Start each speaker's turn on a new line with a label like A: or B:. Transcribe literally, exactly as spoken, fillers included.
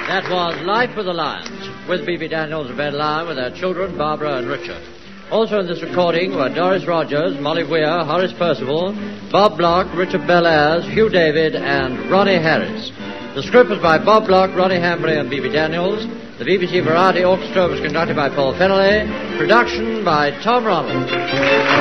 A: That was Life with the Lions, with B B Daniels and Ben Lyon with their children, Barbara and Richard. Also in this recording were Doris Rogers, Molly Weir, Horace Percival, Bob Block, Richard Bellairs, Hugh David, and Ronnie Harris. The script was by Bob Block, Ronnie Hambury, and B B Daniels. The B B C Variety Orchestra was conducted by Paul Fennelly. Production by Tom Ronald.